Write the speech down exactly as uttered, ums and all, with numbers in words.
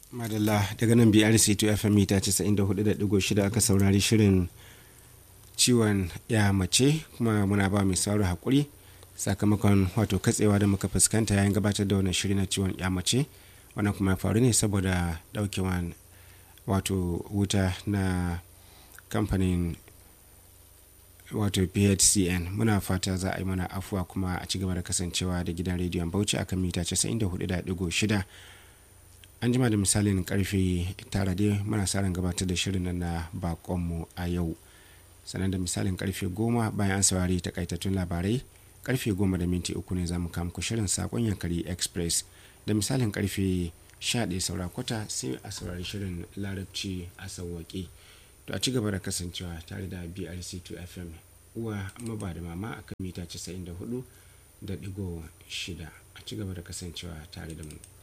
Madalla daga nan B R C to F M mita casa'in da hudu da digo shida aka saurari shirin ciwon ya mace, kuma muna ba mai sauraro hakuri sakamakon wato katsewa da muka fuskanta yayin gabatar da wannan shirin na ciwon ya mace. Wannan kuma ya faru ne saboda daukewan wato wuta na kamfanin wato P H C N. Muna fata za a yi mana afuwa kuma a ci gaba da kasancewa da gidan rediyon Bauchi akan mita casa'in da hudu da digo shida. An jima da misalin karfe tara dai muna sa ran gabatar da shirin nan na bakonmu a yau. Sannan da misalin karfe goma bayan an saurari takaitattun labarai, karfe goma da minti uku ne za mu kawo muku shirin sakon yankari express. Da misalin karfe sha ɗaya saura kwata sai a saurari shirin larabci a sauwaƙe. To a ci gaba da kasancewa tare da B R C to F M uwa maba da mama akan mita casa'in da hudu da digo shida. A ci gaba da kasancewa tare da mu.